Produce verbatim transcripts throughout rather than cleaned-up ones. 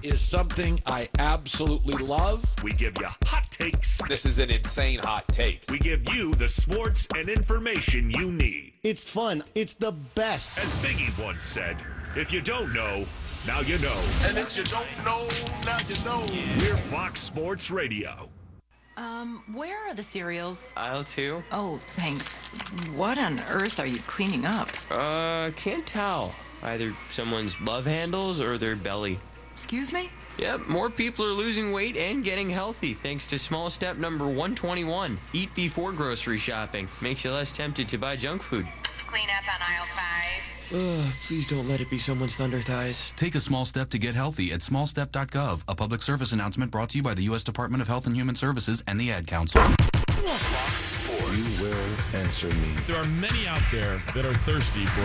is something I absolutely love. We give you hot takes. This is an insane hot take. We give you the sports and information you need. It's fun. It's the best. As Biggie once said, if you don't know, now you know. And if you don't know, now you know. We're Fox Sports Radio. Um, where are the cereals? Aisle two. Oh, thanks. What on earth are you cleaning up? Uh, can't tell. Either someone's love handles or their belly. Excuse me? Yep, more people are losing weight and getting healthy thanks to small step number one twenty-one. Eat before grocery shopping. Makes you less tempted to buy junk food. Clean up on aisle five. Ugh, please don't let it be someone's thunder thighs. Take a small step to get healthy at small step dot gov. A public service announcement brought to you by the U S Department of Health and Human Services and the Ad Council. Fox Sports. You will answer me. There are many out there that are thirsty for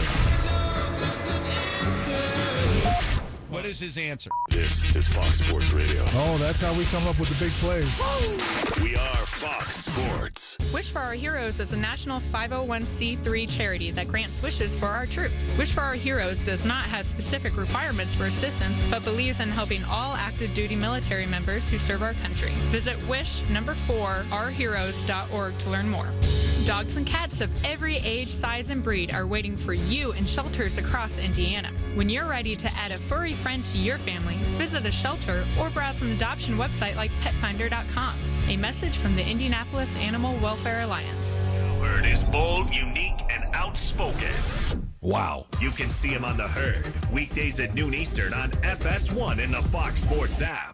an answer. What is his answer? This is Fox Sports Radio. Oh, that's how we come up with the big plays. We are Fox Sports. Wish for Our Heroes is a national five oh one c three charity that grants wishes for our troops. Wish for Our Heroes does not have specific requirements for assistance, but believes in helping all active duty military members who serve our country. Visit wish number four our heroes dot org to learn more. Dogs and cats of every age, size, and breed are waiting for you in shelters across Indiana. When you're ready to add a furry friend to your family, visit a shelter or browse an adoption website like pet finder dot com. A message from the Indianapolis Animal Welfare Alliance. Herd is bold, unique, and outspoken. Wow. You can see him on The Herd, weekdays at noon Eastern on F S one in the Fox Sports app.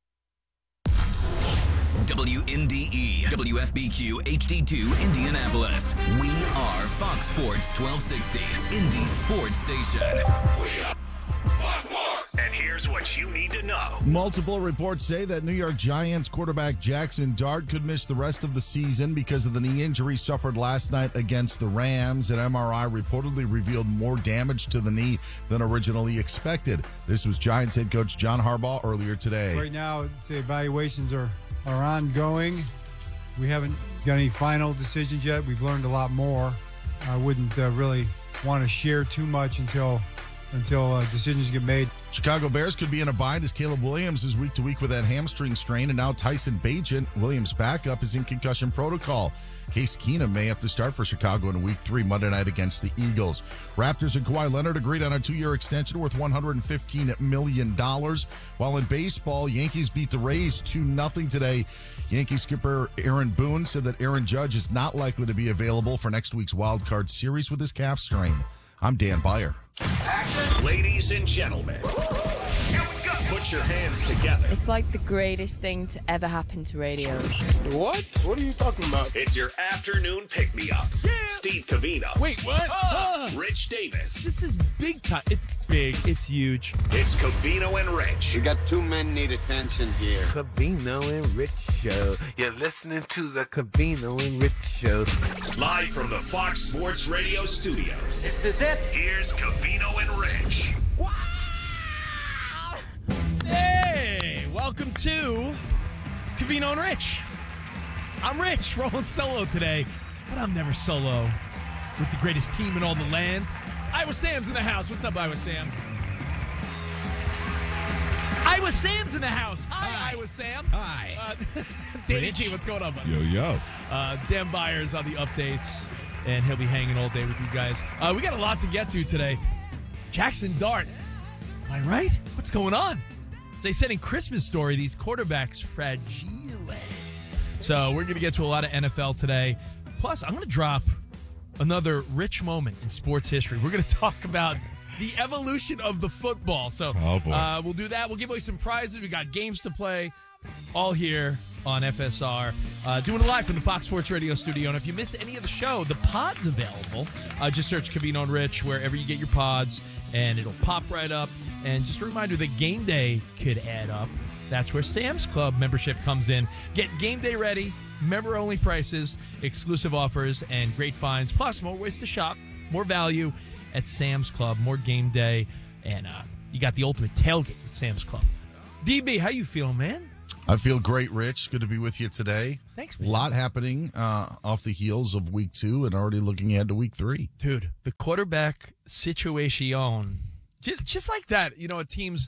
W N D E, W F B Q, H D two, Indianapolis. We are Fox Sports twelve sixty, Indy's sports station. We are Fox Sports. And here's what you need to know. Multiple reports say that New York Giants quarterback Jackson Dart could miss the rest of the season because of the knee injury suffered last night against the Rams. An M R I reportedly revealed more damage to the knee than originally expected. This was Giants head coach John Harbaugh earlier today. Right now, the evaluations are are ongoing. We haven't got any final decisions yet. We've learned a lot more. I wouldn't uh, really want to share too much until until uh, decisions get made. Chicago Bears could be in a bind as Caleb Williams is week to week with that hamstring strain, and now Tyson Bagent, Williams' backup, is in concussion protocol. Case Keenum may have to start for Chicago in week three, Monday night against the Eagles. Raptors and Kawhi Leonard agreed on a two-year extension worth one hundred fifteen million dollars. While in baseball, Yankees beat the Rays two nothing today. Yankee skipper Aaron Boone said that Aaron Judge is not likely to be available for next week's wild card series with his calf strain. I'm Dan Beyer. Action. Ladies and gentlemen, here we go. Put your hands together. It's like the greatest thing to ever happen to radio. What? What are you talking about? It's your afternoon pick-me-ups. Yeah. Steve Covino. Wait, what? Uh, Rich Davis. This is big time. It's big. It's huge. It's Covino and Rich. We got two men need attention here. Covino and Rich Show. You're listening to the Covino and Rich Show. Live from the Fox Sports Radio studios. This is it. Here's Covino and Rich. Wow! Hey, welcome to Covino and Rich. I'm Rich, rolling solo today, but I'm never solo with the greatest team in all the land. Iowa Sam's in the house. What's up, Iowa Sam? Iowa Sam's in the house. Hi, Hi. Iowa Sam. Hi. Uh, Danny G, what's going on, buddy? Yo, yo. Uh, Dan Byers on the updates, and he'll be hanging all day with you guys. Uh, we got a lot to get to today. Jackson Dart. Am I right? What's going on? As they said in Christmas Story, these quarterbacks fragile. So we're going to get to a lot of N F L today. Plus, I'm going to drop another rich moment in sports history. We're going to talk about the evolution of the football. So oh, boy. Uh, we'll do that. We'll give away some prizes. We got games to play, all here on F S R. Uh, doing it live from the Fox Sports Radio studio. And if you missed any of the show, the pod's available. Uh, just search Covino and Rich wherever you get your pods, and it'll pop right up. And just a reminder that game day could add up. That's where Sam's Club membership comes in. Get game day ready, member-only prices, exclusive offers, and great finds. Plus, more ways to shop, more value at Sam's Club, more game day, and uh, you got the ultimate tailgate at Sam's Club. D B, how you feeling, man? I feel great, Rich. Good to be with you today. Thanks, man. A lot happening uh, off the heels of week two and already looking ahead to week three. Dude, the quarterback situation, just, just like that, you know, a team's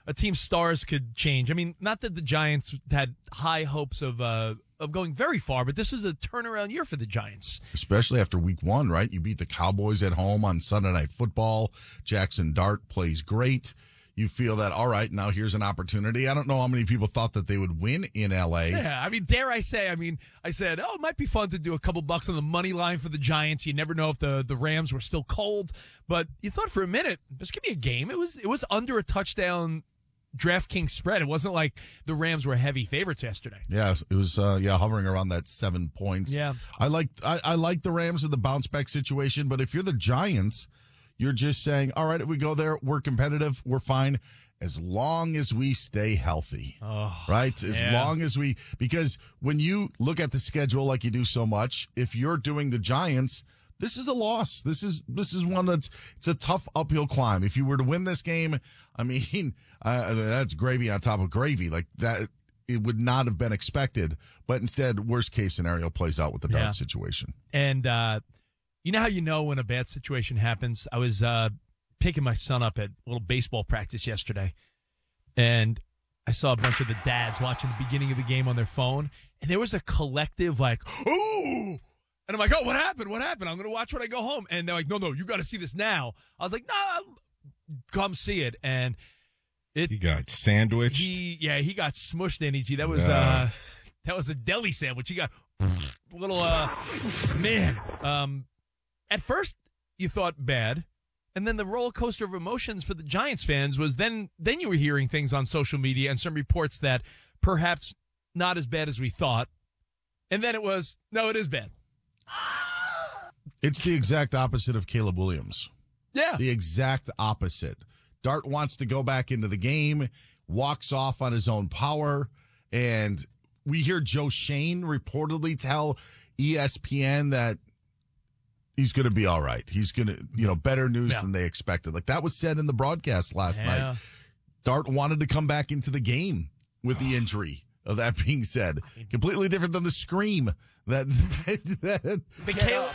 a team's stars could change. I mean, not that the Giants had high hopes of uh, of going very far, but this is a turnaround year for the Giants. Especially after week one, right? You beat the Cowboys at home on Sunday Night Football. Jackson Dart plays great. You feel that, all right, now here's an opportunity. I don't know how many people thought that they would win in L A. Yeah, I mean, dare I say, I mean, I said, oh, it might be fun to do a couple bucks on the money line for the Giants. You never know if the, the Rams were still cold. But you thought for a minute, this could be a game. It was it was under a touchdown DraftKings spread. It wasn't like the Rams were heavy favorites yesterday. Yeah, it was, uh, yeah, hovering around that seven points. Yeah. I like, I, I like the Rams in the bounce back situation, but if you're the Giants, you're just saying, all right, if we go there, we're competitive, we're fine, as long as we stay healthy, oh, right? As yeah. long as we, because when you look at the schedule like you do so much, if you're doing the Giants, this is a loss. This is this is one that's it's a tough uphill climb. If you were to win this game, I mean, uh, that's gravy on top of gravy. Like that, it would not have been expected. But instead, worst case scenario plays out with the Dart Yeah. situation. And uh, you know how you know when a bad situation happens? I was uh, picking my son up at a little baseball practice yesterday, and I saw a bunch of the dads watching the beginning of the game on their phone, and there was a collective like, ooh! And I'm like, oh, what happened? What happened? I'm going to watch when I go home. And they're like, no, no, you got to see this now. I was like, nah, come see it. And it, he got sandwiched. He, yeah, he got smushed, N E G. That was, Yeah. uh, that was a deli sandwich. He got a little, uh, man. Um, at first, you thought bad. And then the roller coaster of emotions for the Giants fans was then, then you were hearing things on social media and some reports that perhaps not as bad as we thought. And then it was, no, it is bad. It's the exact opposite of Caleb Williams. Yeah. The exact opposite. Dart wants to go back into the game, walks off on his own power, and we hear Joe Shane reportedly tell E S P N that he's going to be all right. He's going to, you know, better news Yeah. than they expected. Like that was said in the broadcast last Yeah. night. Dart wanted to come back into the game with the injury. Of that being said, completely different than the scream that, that The Caleb,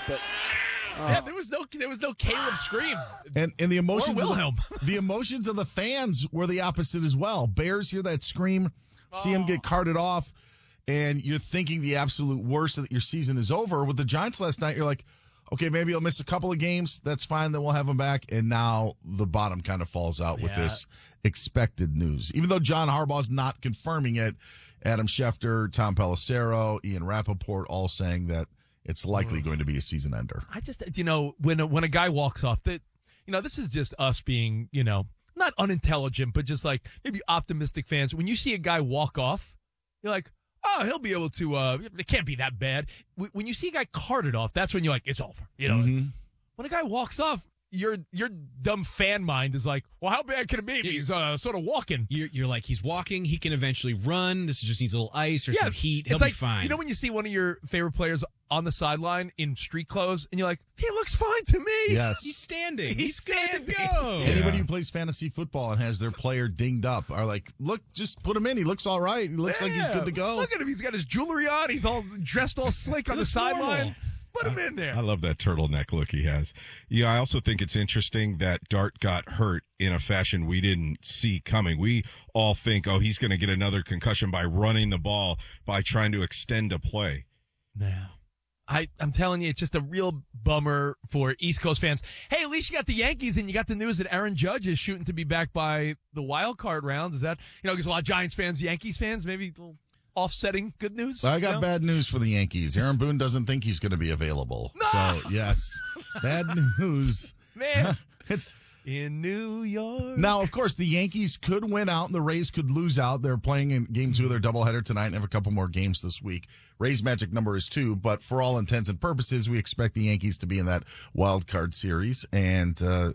yeah, there was no there was no Caleb scream. and and the emotions Or of Wilhelm. the, the emotions of the fans were the opposite as well. Bears hear that scream, see him get carted off, and you're thinking the absolute worst that your season is over. With the Giants last night, you're like, okay, maybe he'll miss a couple of games. That's fine. Then we'll have him back. And now the bottom kind of falls out with Yeah. this expected news. Even though John Harbaugh's not confirming it, Adam Schefter, Tom Pelissero, Ian Rappaport all saying that it's likely going to be a season ender. I just, you know, when a, when a guy walks off, that, you know, this is just us being, you know, not unintelligent, but just like maybe optimistic fans. When you see a guy walk off, you're like, oh, he'll be able to, uh, it can't be that bad. When you see a guy carted off, that's when you're like, it's over. You know, Mm-hmm. when a guy walks off, your your dumb fan mind is like, well, how bad can it be if he's uh, sort of walking? You're, you're like, he's walking. He can eventually run. This just needs a little ice or some heat. He'll it's be like, fine. You know when you see one of your favorite players on the sideline in street clothes, and you're like, he looks fine to me. Yes. He's standing. He's He's, standing. standing. Go. Anybody who plays fantasy football and has their player dinged up are like, look, just put him in. He looks all right. He looks like he's Yeah. good to go. Look at him. He's got his jewelry on. He's all dressed all slick on the Looks sideline. normal. Put him in there. I love that turtleneck look he has. Yeah, I also think it's interesting that Dart got hurt in a fashion we didn't see coming. We all think, oh, he's going to get another concussion by running the ball, by trying to extend a play. Now, I, I'm telling you, it's just a real bummer for East Coast fans. Hey, at least you got the Yankees and you got the news that Aaron Judge is shooting to be back by the wild card rounds. Is that, you know, because a lot of Giants fans, Yankees fans, maybe a little offsetting good news? I got you know? bad news for the Yankees. Aaron Boone doesn't think he's going to be available. No! So, yes, bad news. Man, it's in New York. now, of course, the Yankees could win out and the Rays could lose out. They're playing in game two of their doubleheader tonight and have a couple more games this week. Rays magic number is two, but for all intents and purposes, we expect the Yankees to be in that wild card series. And uh,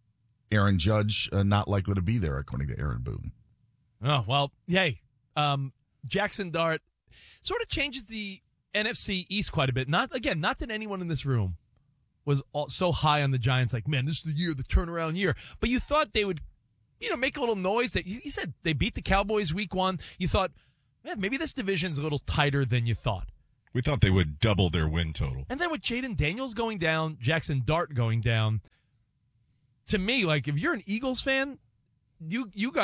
Aaron Judge uh, not likely to be there, according to Aaron Boone. Oh, well, yay. Um, Jackson Dart sort of changes the N F C East quite a bit. Not again, not that anyone in this room was all, so high on the Giants, like, man, this is the year, the turnaround year. But you thought they would, you know, make a little noise. That you, you said they beat the Cowboys week one. You thought, man, maybe this division's a little tighter than you thought. We thought they would double their win total. And then with Jaden Daniels going down, Jackson Dart going down, to me, like, if you're an Eagles fan, you you got to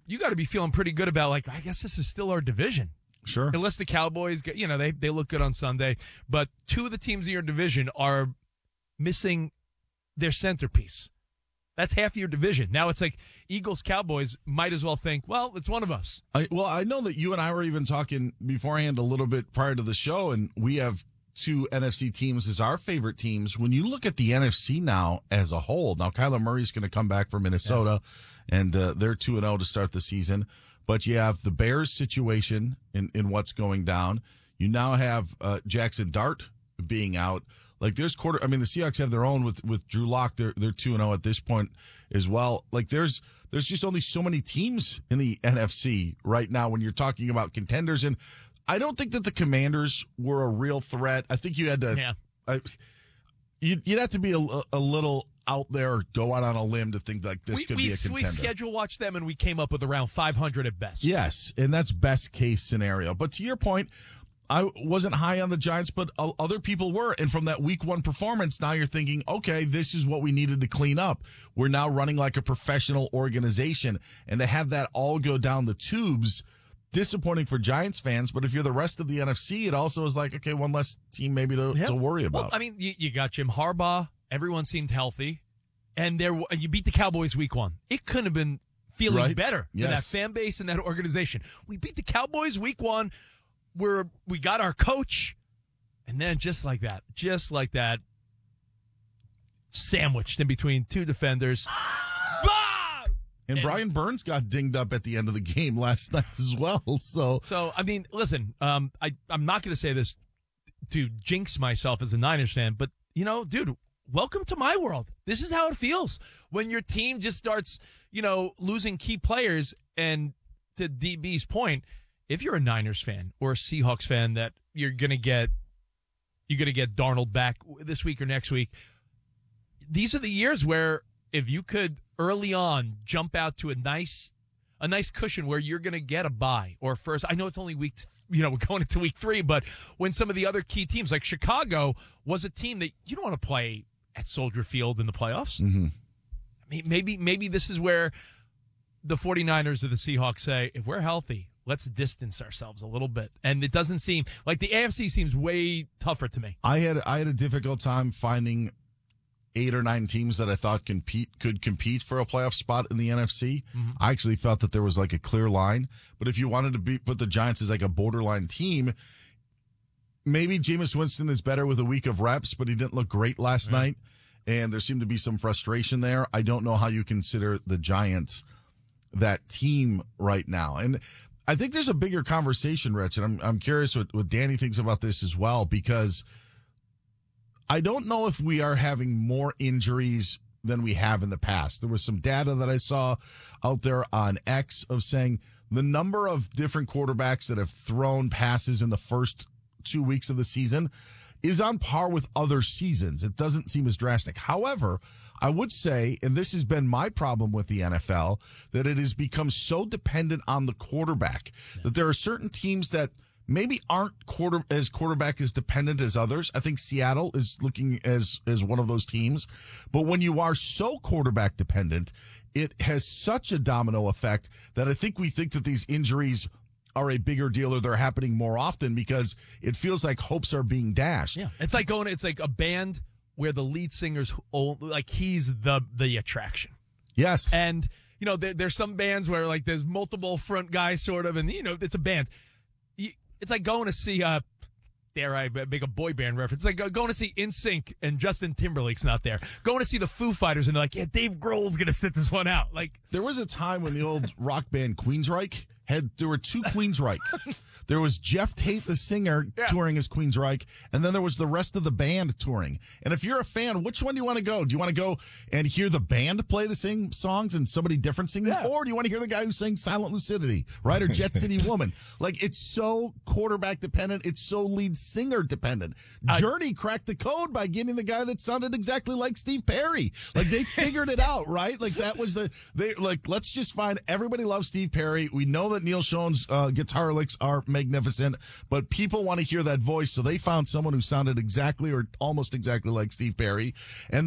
you got to be feeling pretty good about, like, I guess this is still our division. Sure. Unless the Cowboys get, you know, they, they look good on Sunday. But two of the teams in your division are missing their centerpiece. That's half your division. Now it's like Eagles, Cowboys might as well think, well, it's one of us. I, well, I know that you and I were even talking beforehand a little bit prior to the show, and we have two N F C teams as our favorite teams. When you look at the N F C now as a whole, now Kyler Murray's going to come back from Minnesota, yeah. and uh, they're two and oh to start the season. But you have the Bears situation in, in what's going down. You now have uh, Jackson Dart being out. Like, there's quarter. I mean, the Seahawks have their own with, with Drew Lock. They're they're two and zero at this point as well. Like, there's there's just only so many teams in the N F C right now when you're talking about contenders. And I don't think that the Commanders were a real threat. I think you had to. Yeah. I, you'd, you'd have to be a, a little out there or go out on a limb to think like this we, could we, be a contender. We schedule watched them and we came up with around five hundred at best. Yes, and that's best case scenario. But to your point, I wasn't high on the Giants, but other people were. And from that week one performance, now you're thinking, okay, this is what we needed to clean up. We're now running like a professional organization. And to have that all go down the tubes, disappointing for Giants fans. But if you're the rest of the N F C, it also is like, okay, one less team maybe to, yep. to worry about. Well, I mean, you, you got Jim Harbaugh. Everyone seemed healthy. And there, you beat the Cowboys week one. It couldn't have been feeling right? better yes. for that fan base and that organization. We beat the Cowboys week one. We're, we got our coach. And then just like that, just like that, sandwiched in between two defenders. And, and Brian Burns got dinged up at the end of the game last night as well. So, so I mean, listen, um, I, I'm not going to say this to jinx myself as a Niners fan, but, you know, dude, welcome to my world. This is how it feels when your team just starts, you know, losing key players. And to D B's point, if you're a Niners fan or a Seahawks fan that you're going to get, you're going to get Darnold back this week or next week, these are the years where if you could early on jump out to a nice, a nice cushion where you're going to get a bye or first, I know it's only week, you know, we're going into week three, but when some of the other key teams like Chicago was a team that you don't want to play at Soldier Field in the playoffs. Mm-hmm. I mean, maybe, maybe this is where the 49ers or the Seahawks say, if we're healthy, let's distance ourselves a little bit. And it doesn't seem like the A F C seems way tougher to me. I had I had a difficult time finding eight or nine teams that I thought compete could compete for a playoff spot in the N F C. Mm-hmm. I actually felt that there was like a clear line. But if you wanted to be, put the Giants as like a borderline team, maybe Jameis Winston is better with a week of reps, but he didn't look great last right. night. And there seemed to be some frustration there. I don't know how you consider the Giants that team right now. And I think there's a bigger conversation, Rich, and I'm I'm curious what, what Danny thinks about this as well, because I don't know if we are having more injuries than we have in the past. There was some data that I saw out there on X of saying the number of different quarterbacks that have thrown passes in the first two weeks of the season is on par with other seasons. It doesn't seem as drastic. However, I would say, and this has been my problem with the N F L, that it has become so dependent on the quarterback yeah. that there are certain teams that maybe aren't quarter as quarterback as dependent as others. I think Seattle is looking as as one of those teams. But when you are so quarterback dependent, it has such a domino effect that I think we think that these injuries are a bigger deal or they're happening more often because it feels like hopes are being dashed. Yeah, it's like going. It's like a band where the lead singer's old, like he's the the attraction. Yes, and you know there, there's some bands where like there's multiple front guys sort of, and you know it's a band. You, it's like going to see uh dare I make a boy band reference? It's like going to see N Sync and Justin Timberlake's not there. Going to see the Foo Fighters and they're like, yeah, Dave Grohl's gonna sit this one out. Like there was a time when the old rock band Queensryche had there were two Queensryche. There was Jeff Tate, the singer, yeah. touring as Queensryche, and then there was the rest of the band touring. And if you're a fan, which one do you want to go? Do you want to go and hear the band play the same songs and somebody different sing them? Yeah. Or do you want to hear the guy who sang Silent Lucidity, right? Or Jet City Woman? Like, it's so quarterback dependent. It's so lead singer dependent. I, Journey cracked the code by getting the guy that sounded exactly like Steve Perry. Like, they figured it out, right? Like, that was the, they like, let's just find, everybody loves Steve Perry. We know that Neil Schoen's uh, guitar licks are magnificent, but people want to hear that voice, so they found someone who sounded exactly or almost exactly like Steve Perry, and they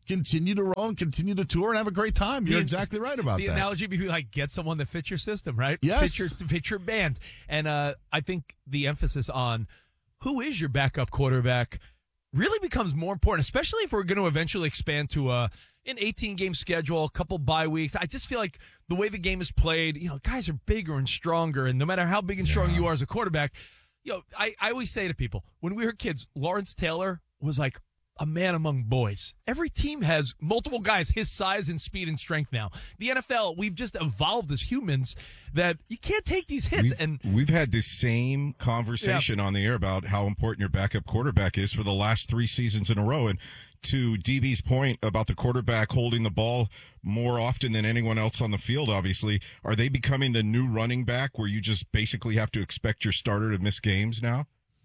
continue to roll and continue to tour and have a great time. You're The- exactly right about the that. analogy would be like get someone that fits your system, right? Yes. Fit your, fit your band. And uh, I think the emphasis on who is your backup quarterback really becomes more important, especially if we're going to eventually expand to a an eighteen-game schedule, a couple bye weeks. I just feel like the way the game is played, you know, guys are bigger and stronger, and no matter how big and strong you are as a quarterback, you know, I, I always say to people, when we were kids, Lawrence Taylor was like a man among boys. Every team has multiple guys his size and speed and strength now. The N F L, we've just evolved as humans that you can't take these hits. We've, and we've had this same conversation Yeah. on the air about how important your backup quarterback is for the last three seasons in a row. And to D B's point about the quarterback holding the ball more often than anyone else on the field, obviously, are they becoming the new running back where you just basically have to expect your starter to miss games now?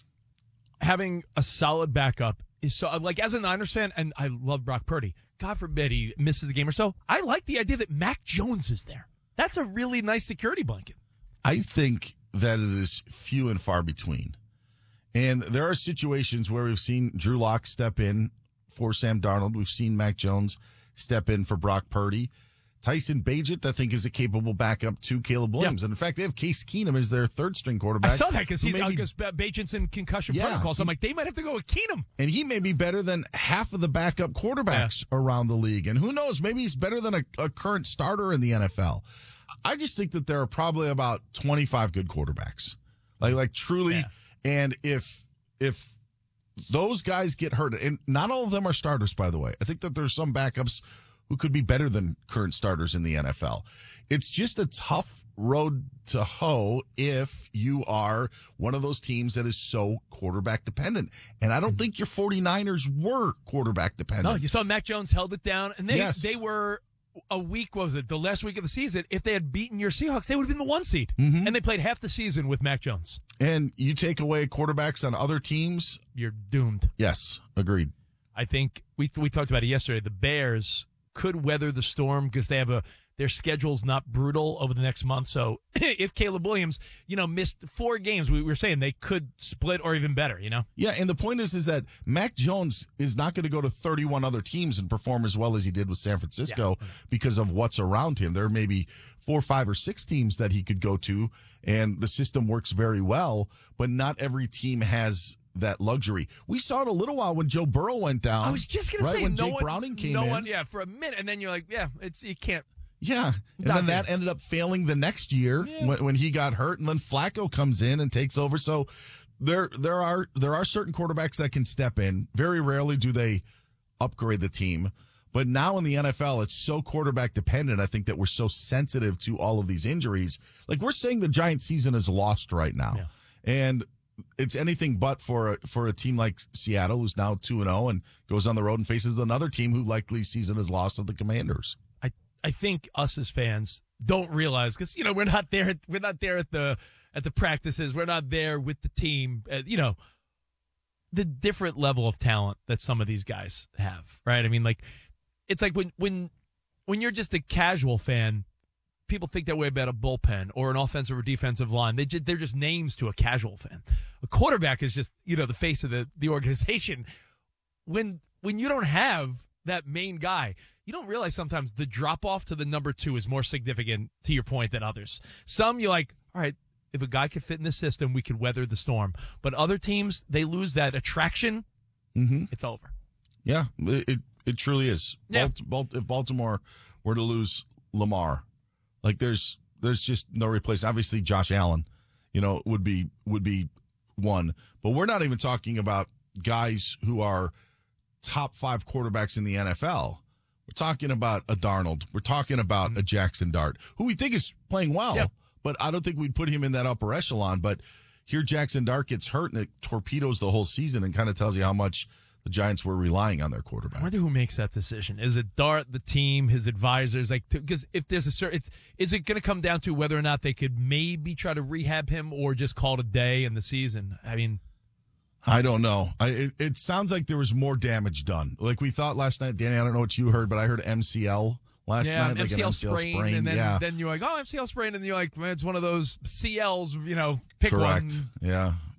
having a solid backup is so, like, as a Niners fan, and I love Brock Purdy, God forbid he misses a game or so, I like the idea that Mac Jones is there. That's a really nice security blanket. I think that it is few and far between. And there are situations where we've seen Drew Lock step in for Sam Darnold. We've seen Mac Jones step in for Brock Purdy. Tyson Bagent, I think, is a capable backup to Caleb Williams. Yeah. And in fact, they have Case Keenum as their third string quarterback. I saw that because who he's may be- because Bagent's in concussion Yeah, protocol. So I'm he- like, they might have to go with Keenum. And he may be better than half of the backup quarterbacks around the league. And who knows, maybe he's better than a, a current starter in the N F L. I just think that there are probably about twenty-five good quarterbacks. Like, like truly. And if, if those guys get hurt, and not all of them are starters, by the way, I think that there's some backups who could be better than current starters in the N F L. It's just a tough road to hoe if you are one of those teams that is so quarterback dependent. And I don't think your 49ers were quarterback dependent. No, you saw Mac Jones held it down, and they Yes. they were a week, what was it, the last week of the season, if they had beaten your Seahawks, they would have been the one seed. Mm-hmm. And they played half the season with Mac Jones. And you take away quarterbacks on other teams, you're doomed. Yes, agreed. I think we we talked about it yesterday. The Bears could weather the storm because they have a their schedule's not brutal over the next month. So if Caleb Williams, you know, missed four games, we were saying they could split or even better, you know? Yeah, and the point is is that Mac Jones is not going to go to thirty-one other teams and perform as well as he did with San Francisco yeah. because of what's around him. There may be four, five, or six teams that he could go to, and the system works very well, but not every team has that luxury. We saw it a little while when Joe Burrow went down. I was just going right, to say, when no Jake one, Browning came no in. one, yeah, for a minute, and then you're like, yeah, it's you can't. Yeah, and Not then that there. ended up failing the next year Yeah. when, when he got hurt, and then Flacco comes in and takes over. So there, there are there are certain quarterbacks that can step in. Very rarely do they upgrade the team, but now in the N F L, it's so quarterback dependent. I think that we're so sensitive to all of these injuries. Like we're saying, the Giants' season is lost right now, Yeah. and it's anything but for a, for a team like Seattle, who's now two and zero, and goes on the road and faces another team who likely season is lost of the Commanders. I, I think us as fans don't realize because you know we're not there. We're not there at the at the practices. We're not there with the team. Uh, you know, the different level of talent that some of these guys have. Right? I mean, like it's like when when when you're just a casual fan, people think that way about a bullpen or an offensive or defensive line. They just, they're just names to a casual fan. A quarterback is just you know the face of the the organization. When when you don't have that main guy, you don't realize sometimes the drop off to the number two is more significant, to your point, than others. Some you're like, all right, if a guy could fit in this system, we could weather the storm. But other teams, they lose that attraction. Mm-hmm. It's over. Yeah, it it, it truly is. Yeah. Balt, Balt, if Baltimore were to lose Lamar, like there's there's just no replacement. Obviously, Josh Allen, you know, would be would be one, but we're not even talking about guys who are top five quarterbacks in the N F L. We're talking about a Darnold. We're talking about mm-hmm. a Jackson Dart, who we think is playing well, Yep. but I don't think we'd put him in that upper echelon. But here Jackson Dart gets hurt, and it torpedoes the whole season and kind of tells you how much the Giants were relying on their quarterback. I wonder who makes that decision. Is it Dart, the team, his advisors? Like, because if there's a certain, it's is it going to come down to whether or not they could maybe try to rehab him or just call it a day in the season? I mean, I don't know. I, it, it sounds like there was more damage done. Like we thought last night, Danny, I don't know what you heard, but I heard M C L last yeah, night. Like M C L an M C L sprain, sprain. and then, yeah. then you're like, oh, M C L sprain, and you're like, man, it's one of those C Ls, you know, pick Correct. one. Yeah.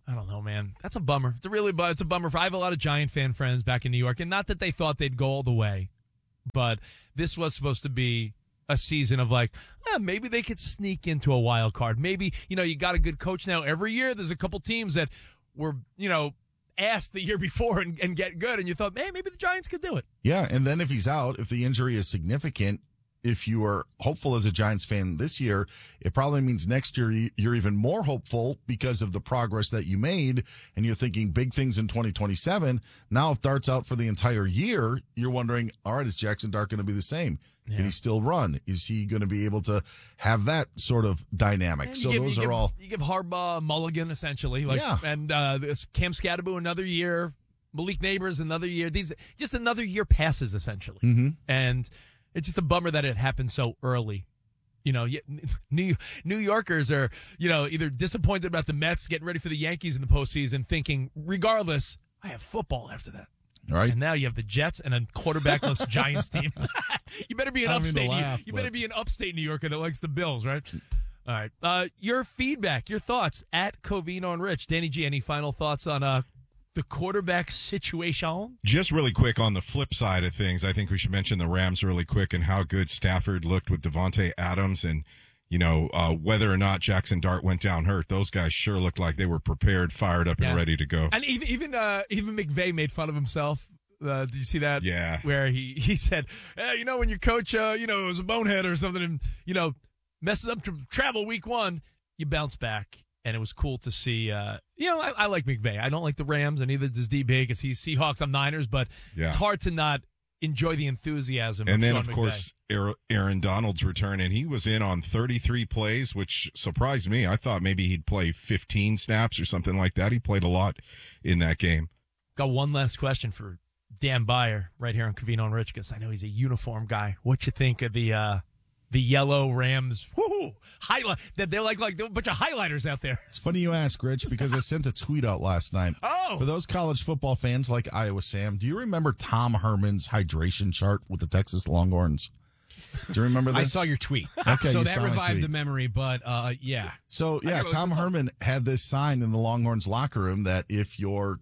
I don't know, man. That's a bummer. It's a really bu- it's a bummer. For, I have a lot of Giant fan friends back in New York, and not that they thought they'd go all the way, but this was supposed to be a season of like, eh, maybe they could sneak into a wild card. Maybe, you know, you got a good coach now. Every year there's a couple teams that were, you know, asked the year before and, and get good, and you thought, hey, maybe the Giants could do it. Yeah, and then if he's out, if the injury is significant, if you are hopeful as a Giants fan this year, it probably means next year you're even more hopeful because of the progress that you made, and you're thinking big things in twenty twenty-seven. Now, if Dart's out for the entire year, you're wondering, all right, is Jackson Dart going to be the same? Yeah. Can he still run? Is he going to be able to have that sort of dynamic? And So you give, those you are give, all. You give Harbaugh a mulligan, essentially. Like, Yeah. And uh, this Cam Scatterbo another year. Malik Neighbors another year. These Just another year passes, essentially. Mm-hmm. And it's just a bummer that it happened so early. You know, New New Yorkers are, you know, either disappointed about the Mets getting ready for the Yankees in the postseason, thinking, regardless, I have football after that. Right. And now you have the Jets and a quarterbackless Giants team. You better be an I don't mean to upstate. laugh, you, you better but- be an upstate New Yorker that likes the Bills, right? All right. Uh, your feedback, your thoughts at Covino and Rich. Danny G, any final thoughts on uh, the quarterback situation? Just really quick on the flip side of things, I think we should mention the Rams really quick and how good Stafford looked with Devontae Adams, and you know uh, whether or not Jackson Dart went down hurt. Those guys sure looked like they were prepared, fired up, Yeah. and ready to go. And even even uh, even McVay made fun of himself. Uh, did you see that? Yeah. Where he, he said, eh, you know, when your coach, uh, you know, is a bonehead or something and, you know, messes up to travel week one, you bounce back. And it was cool to see, uh, you know, I, I like McVay. I don't like the Rams, and neither does D B because he's Seahawks, I'm Niners, but Yeah. it's hard to not enjoy the enthusiasm And of then, Sean of McVay. course, Aaron- Aaron Donald's return, and he was in on thirty-three plays, which surprised me. I thought maybe he'd play fifteen snaps or something like that. He played a lot in that game. Got one last question for Dan Byer right here on Covino and Rich, because I know he's a uniform guy. What you think of the uh, the yellow Rams? Woo! Highlight that they're like like a bunch of highlighters out there. It's funny you ask, Rich, because I sent a tweet out last night. Oh! For those college football fans like Iowa Sam, do you remember Tom Herman's hydration chart with the Texas Longhorns? Do you remember this? I saw your tweet. Okay, so you that saw my revived tweet. the memory, but uh, yeah. So, yeah, gotta look Tom this up. Herman had this sign in the Longhorns locker room that if you're,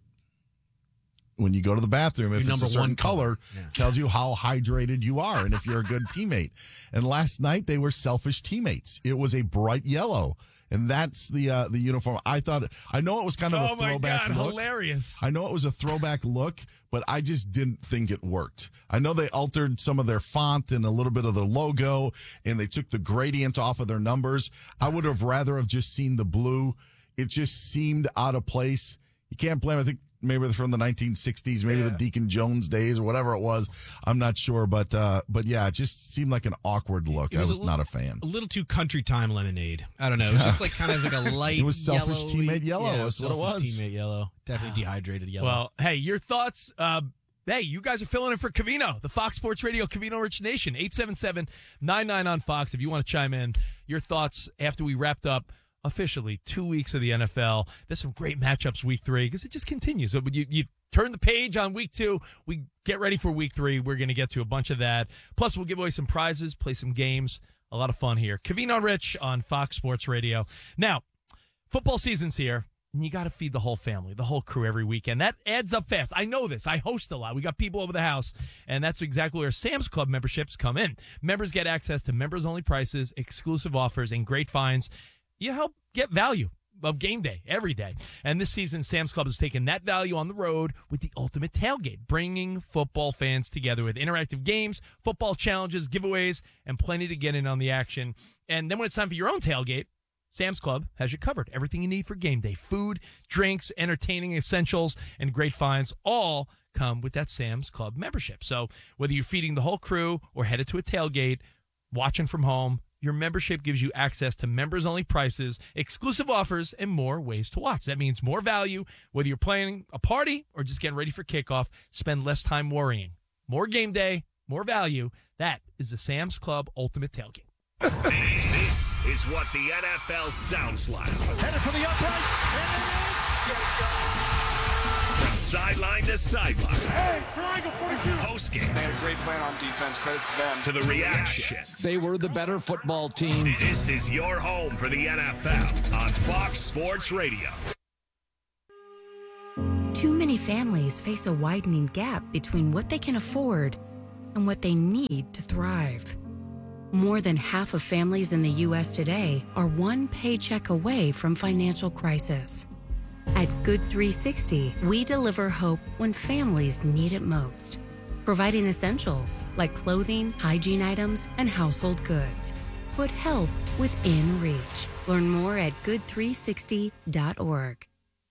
when you go to the bathroom, if Your it's a number certain one color, color. Yeah. tells you how hydrated you are and if you're a good teammate. And last night they were selfish teammates. It was a bright yellow. And that's the uh, the uniform. I thought, I know it was kind of Oh a my throwback God, look. hilarious. I know it was a throwback look, but I just didn't think it worked. I know they altered some of their font and a little bit of their logo, and they took the gradient off of their numbers. I would have rather have just seen the blue. It just seemed out of place. You can't blame, I think maybe they're from the nineteen sixties, maybe the Deacon Jones days or whatever it was. I'm not sure, but uh, but yeah, it just seemed like an awkward look. It I was was a not a fan. A little too country time lemonade. I don't know. It was just like kind of like a light. It was selfish yellowy- teammate yellow. Yeah, That's what it selfish was. Teammate yellow. Definitely dehydrated yellow. Well, hey, your thoughts. Uh, hey, you guys are filling in for Covino, the Fox Sports Radio Covino Rich Nation. eight seven seven, nine nine on Fox. If you want to chime in, your thoughts after we wrapped up officially two weeks of the N F L. There's some great matchups week three because it just continues. So you, you turn the page on week two. We get ready for week three. We're going to get to a bunch of that. Plus, we'll give away some prizes, play some games. A lot of fun here. Covino Rich on Fox Sports Radio. Now, football season's here. And you got to feed the whole family, the whole crew every weekend. That adds up fast. I know this. I host a lot. We got people over the house, and that's exactly where Sam's Club memberships come in. Members get access to members-only prices, exclusive offers, and great finds. You help get value of game day every day. And this season, Sam's Club has taken that value on the road with the ultimate tailgate, bringing football fans together with interactive games, football challenges, giveaways, and plenty to get in on the action. And then when it's time for your own tailgate, Sam's Club has you covered. Everything you need for game day. Food, drinks, entertaining essentials, and great finds all come with that Sam's Club membership. So whether you're feeding the whole crew or headed to a tailgate, watching from home, your membership gives you access to members-only prices, exclusive offers, and more ways to watch. That means more value, whether you're planning a party or just getting ready for kickoff. Spend less time worrying. More game day, more value. That is the Sam's Club Ultimate Tailgate. This is what the N F L sounds like. Headed for the uprights, and it is. From sideline to sideline. Hey, triangle forty-two. Postgame. They had a great plan on defense. Credit to them. To the reactions. They were the better football team. This is your home for the N F L on Fox Sports Radio. families face a widening gap between what they can afford and what they need to thrive. More than half of families in the U S today are one paycheck away from financial crisis. At Good three sixty, we deliver hope when families need it most, providing essentials like clothing, hygiene items, and household goods. Put help within reach. Learn more at good three sixty dot org.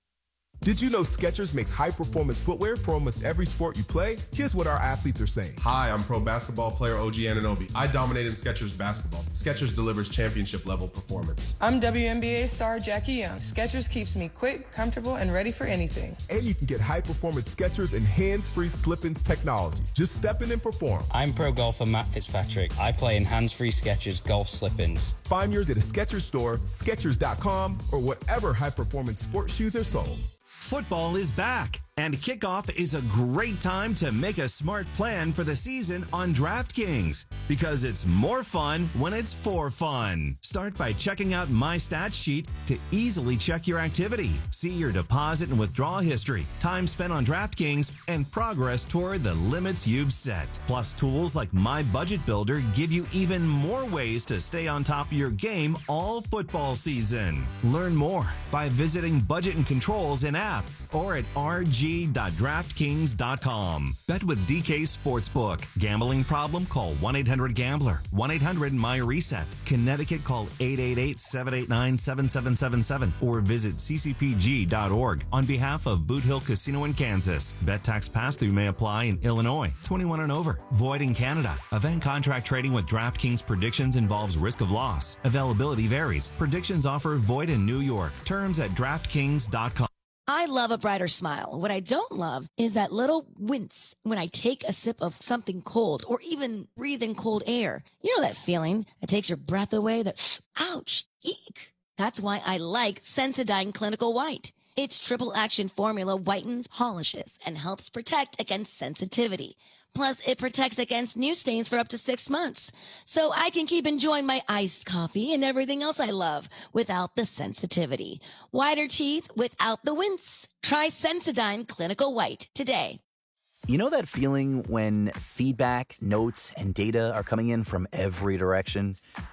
Did you know Skechers makes high-performance footwear for almost every sport you play? Here's what our athletes are saying. Hi, I'm pro basketball player O G Anunoby. I dominated Skechers basketball. Skechers delivers championship-level performance. I'm W N B A star Jackie Young. Skechers keeps me quick, comfortable, and ready for anything. And you can get high-performance Skechers and hands-free slip-ins technology. Just step in and perform. I'm pro golfer Matt Fitzpatrick. I play in hands-free Skechers golf slip-ins. Find yours at a Skechers store, Skechers dot com, or whatever high-performance sports shoes are sold. Football is back, and kickoff is a great time to make a smart plan for the season on DraftKings, because it's more fun when it's for fun. Start by checking out My Stats Sheet to easily check your activity, see your deposit and withdrawal history, time spent on DraftKings, and progress toward the limits you've set. Plus, tools like My Budget Builder give you even more ways to stay on top of your game all football season. Learn more by visiting Budget and Controls in app or at r g dot draftkings dot com. Bet with D K Sportsbook. Gambling problem? Call one eight hundred gambler. one eight hundred my reset. Connecticut, call eight eight eight, seven eight nine, seven seven seven seven or visit c c p g dot org on behalf of Boot Hill Casino in Kansas. Bet tax pass-through may apply in Illinois. twenty-one and over. Void in Canada. Event contract trading with DraftKings predictions involves risk of loss. Availability varies. Predictions offer void in New York. Terms at draftkings dot com. I love a brighter smile. What I don't love is that little wince when I take a sip of something cold or even breathe in cold air. You know that feeling that takes your breath away, that, ouch, eek. That's why I like Sensodyne Clinical White. Its triple action formula whitens, polishes, and helps protect against sensitivity. Plus, it protects against new stains for up to six months. So I can keep enjoying my iced coffee and everything else I love without the sensitivity. Whiter teeth without the wince. Try Sensodyne Clinical White today. You know that feeling when feedback, notes, and data are coming in from every direction?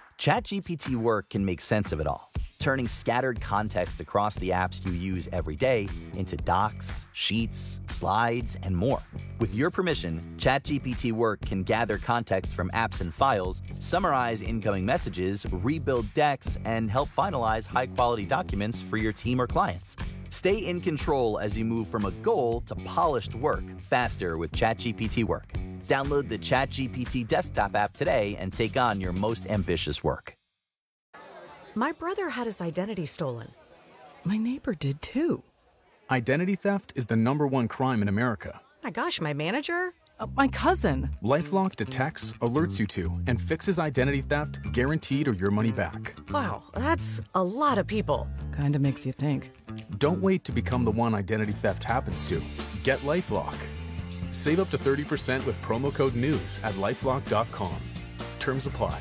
ChatGPT Work can make sense of it all, turning scattered context across the apps you use every day into docs, sheets, slides, and more. With your permission, ChatGPT Work can gather context from apps and files, summarize incoming messages, rebuild decks, and help finalize high-quality documents for your team or clients. Stay in control as you move from a goal to polished work faster with ChatGPT Work. Download the ChatGPT desktop app today and take on your most ambitious work. My brother had his identity stolen. My neighbor did too. Identity theft is the number one crime in America. My gosh, my manager? Uh, my cousin. LifeLock detects, alerts you to, and fixes identity theft guaranteed or your money back. Wow, that's a lot of people. Kinda makes you think. Don't wait to become the one identity theft happens to. Get LifeLock. Save up to thirty percent with promo code NEWS at lifelock dot com. Terms apply.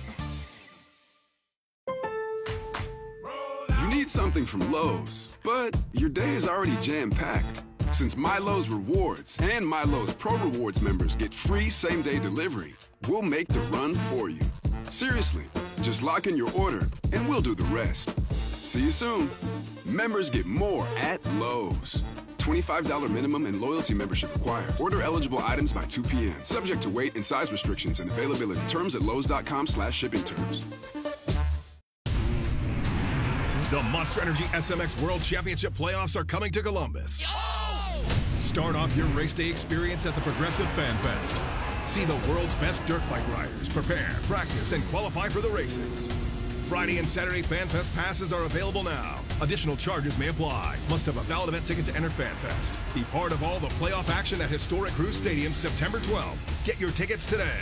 You need something from Lowe's, but your day is already jam-packed. Since MyLowe's Rewards and MyLowe's Pro Rewards members get free same-day delivery, we'll make the run for you. Seriously, just lock in your order and we'll do the rest. See you soon. Members get more at Lowe's. twenty-five dollars minimum and loyalty membership required. Order eligible items by two p.m. Subject to weight and size restrictions and availability. Terms at lowes dot com slash shipping terms. The Monster Energy S M X World Championship playoffs are coming to Columbus. Start off your race day experience at the Progressive Fan Fest. See the world's best dirt bike riders prepare, practice, and qualify for the races. Friday and Saturday Fan Fest passes are available now. Additional charges may apply. Must have a valid event ticket to enter Fan Fest. Be part of all the playoff action at historic Cruise Stadium September twelfth. Get your tickets today.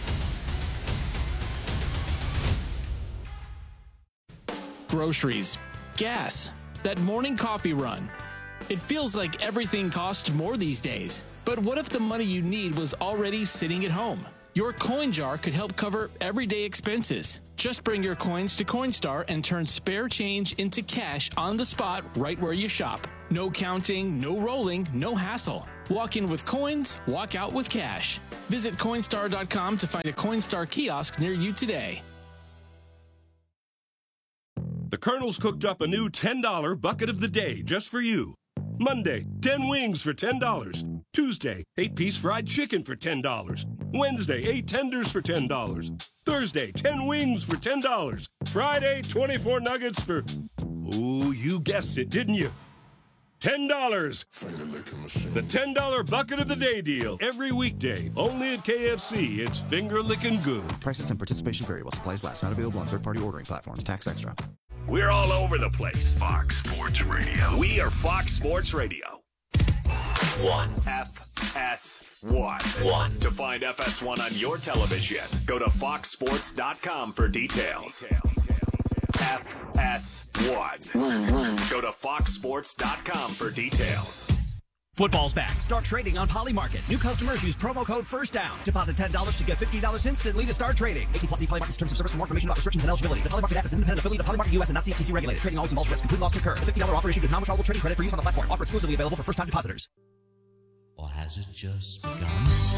Groceries, gas, that morning coffee run. It feels like everything costs more these days. But what if the money you need was already sitting at home? Your coin jar could help cover everyday expenses. Just bring your coins to Coinstar and turn spare change into cash on the spot right where you shop. No counting, no rolling, no hassle. Walk in with coins, walk out with cash. Visit Coinstar dot com to find a Coinstar kiosk near you today. The Colonel's cooked up a new ten dollar bucket of the day just for you. Monday, ten wings for ten dollars. Tuesday, eight piece fried chicken for ten dollars. Wednesday, eight tenders for ten dollars. Thursday, ten wings for ten dollars. Friday, twenty-four nuggets for, ooh, you guessed it, didn't you? ten dollars. The ten dollar bucket of the day deal. Every weekday, only at K F C. It's finger licking good. Prices and participation vary while supplies last. Not available on third-party ordering platforms. Tax extra. We're all over the place. Fox Sports Radio. We are Fox Sports Radio. One. F S one. One. To find F S one on your television, go to fox sports dot com for details. F S one. One, one. Go to fox sports dot com for details. Football's back. Start trading on Polymarket. New customers use promo code FIRSTDOWN. Deposit ten dollars to get fifty dollars instantly to start trading. eighteen plus E Polymarket's terms of service. For more information about restrictions and eligibility. The Polymarket app is an independent affiliate of Polymarket U S and not C F T C regulated. Trading always involves risk. Complete loss incurred. The fifty dollars offer issued is non-withdrawable trading credit for use on the platform. Offer exclusively available for first-time depositors. Or has it just begun?